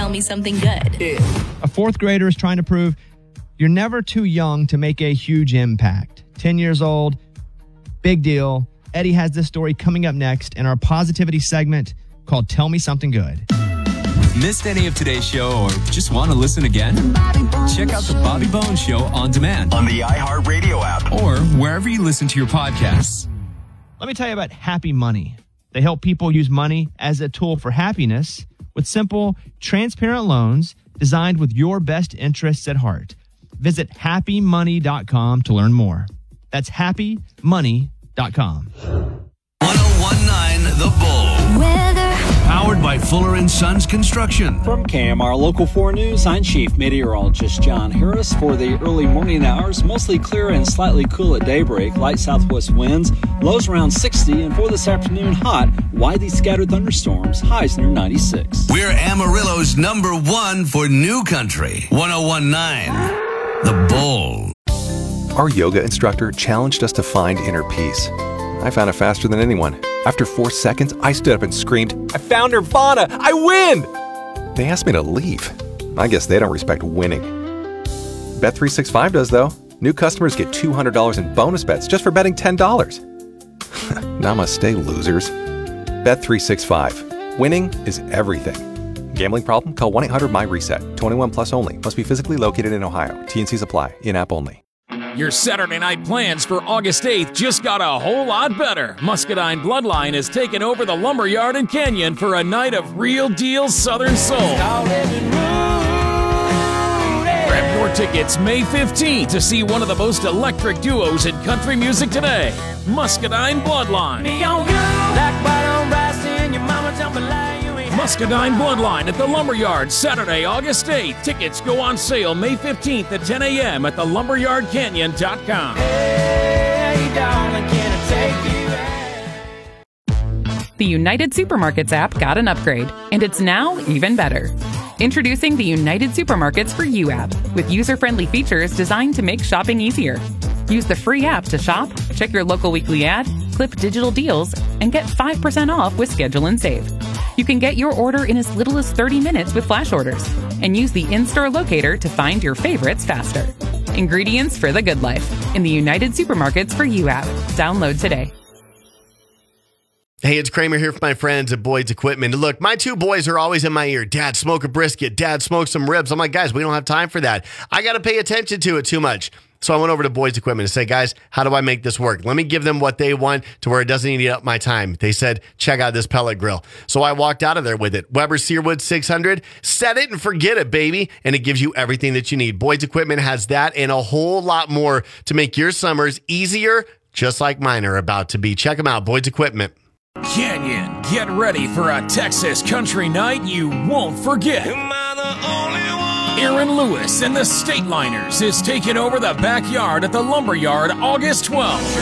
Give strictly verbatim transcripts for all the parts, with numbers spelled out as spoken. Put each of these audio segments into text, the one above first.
tell me something good. Yeah. A fourth grader is trying to prove you're never too young to make a huge impact. ten years old, big deal. Eddie has this story coming up next in our positivity segment called Tell Me Something Good. Missed any of today's show or just want to listen again? Check out the Bobby Bones Show on demand on the iHeartRadio app or wherever you listen to your podcasts. Let me tell you about Happy Money. They help people use money as a tool for happiness with simple, transparent loans designed with your best interests at heart. Visit happy money dot com to learn more. That's happy money dot com. one oh one point nine The Bull. Weather. Powered by Fuller and Sons Construction. From K M R Local four News, I'm Chief Meteorologist John Harris. For the early morning hours, mostly clear and slightly cool at daybreak. Light southwest winds, lows around sixty. And for this afternoon, hot, widely scattered thunderstorms, highs near ninety-six. We're Amarillo's number one for new country. one oh one point nine The Bull. Our yoga instructor challenged us to find inner peace. I found it faster than anyone. After four seconds, I stood up and screamed, "I found Nirvana! I win!" They asked me to leave. I guess they don't respect winning. Bet three sixty-five does, though. New customers get two hundred dollars in bonus bets just for betting ten dollars. Namaste, losers. Bet three sixty-five. Winning is everything. Gambling problem? Call one eight hundred my reset. twenty-one plus only. Must be physically located in Ohio. T and Cs apply. In-app only. Your Saturday night plans for August eighth just got a whole lot better. Muscadine Bloodline has taken over the Lumberyard in Canyon for a night of real deal Southern soul. Grab your tickets May fifteenth to see one of the most electric duos in country music today, Muscadine Bloodline. Muscadine Bloodline at the Lumberyard, Saturday, August eighth. Tickets go on sale May fifteenth at ten a.m. at the lumberyard canyon dot com. Hey, darling, can I take you? The United Supermarkets app got an upgrade, and it's now even better. Introducing the United Supermarkets for You app, with user-friendly features designed to make shopping easier. Use the free app to shop, check your local weekly ad, clip digital deals, and get five percent off with Schedule and Save. You can get your order in as little as thirty minutes with flash orders, and use the in-store locator to find your favorites faster. Ingredients for the good life in the United Supermarkets for You app. Download today. Hey, it's Kramer here from my friends at Boyd's Equipment. Look, my two boys are always in my ear. Dad, smoke a brisket. Dad, smoke some ribs. I'm like, guys, we don't have time for that. I got to pay attention to it too much. So I went over to Boyd's Equipment and said, guys, how do I make this work? Let me give them what they want to where it doesn't eat up my time. They said, check out this pellet grill. So I walked out of there with it. Weber Searwood six hundred. Set it and forget it, baby. And it gives you everything that you need. Boyd's Equipment has that and a whole lot more to make your summers easier, just like mine are about to be. Check them out, Boyd's Equipment. Canyon, get ready for a Texas country night you won't forget. Am I the only one? Aaron Lewis and the Stateliners is taking over the backyard at the Lumberyard August twelfth.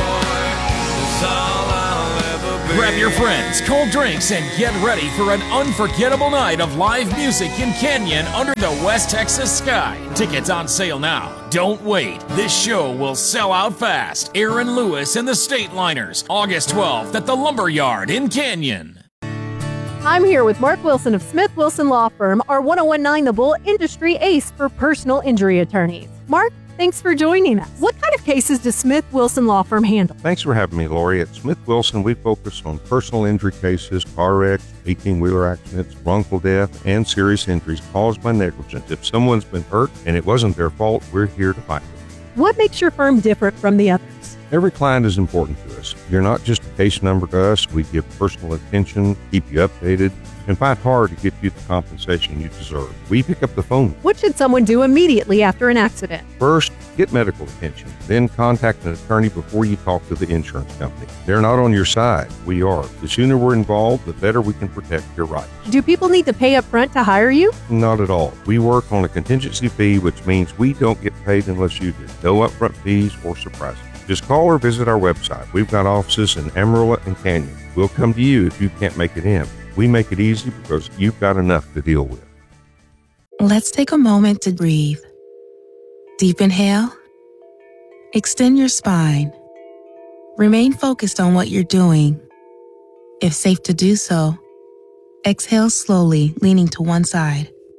Grab your friends, cold drinks, and get ready for an unforgettable night of live music in Canyon under the West Texas sky. Tickets on sale now. Don't wait. This show will sell out fast. Aaron Lewis and the Stateliners, August twelfth at the Lumberyard in Canyon. I'm here with Mark Wilson of Smith Wilson Law Firm, our one oh one point nine The Bull industry ace for personal injury attorneys. Mark, thanks for joining us. What kind of cases does Smith Wilson Law Firm handle? Thanks for having me, Lori. At Smith Wilson, we focus on personal injury cases, car wrecks, eighteen-wheeler accidents, wrongful death, and serious injuries caused by negligence. If someone's been hurt and it wasn't their fault, we're here to fight them. What makes your firm different from the others? Every client is important to us. You're not just a case number to us. We give personal attention, keep you updated, and fight hard to get you the compensation you deserve. We pick up the phone. What should someone do immediately after an accident? First, get medical attention. Then contact an attorney before you talk to the insurance company. They're not on your side. We are. The sooner we're involved, the better we can protect your rights. Do people need to pay up front to hire you? Not at all. We work on a contingency fee, which means we don't get paid unless you do. No upfront fees or surprises. Just call or visit our website. We've got offices in Amarillo and Canyon. We'll come to you if you can't make it in. We make it easy because you've got enough to deal with. Let's take a moment to breathe. Deep inhale. Extend your spine. Remain focused on what you're doing. If safe to do so, exhale slowly, leaning to one side.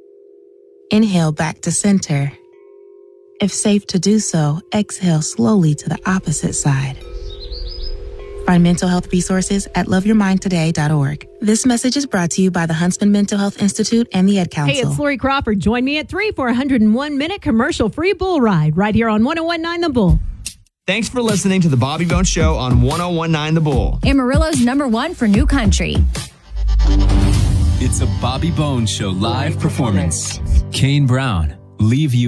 Inhale back to center. If safe to do so, exhale slowly to the opposite side. Find mental health resources at love your mind today dot org. This message is brought to you by the Huntsman Mental Health Institute and the Ad Council. Hey, it's Lori Crawford. Join me at three for a one hundred one minute commercial-free bull ride right here on one oh one nine The Bull. Thanks for listening to the Bobby Bones Show on one oh one nine The Bull. Amarillo's number one for new country. It's a Bobby Bones Show live performance. Kane Brown, Leave You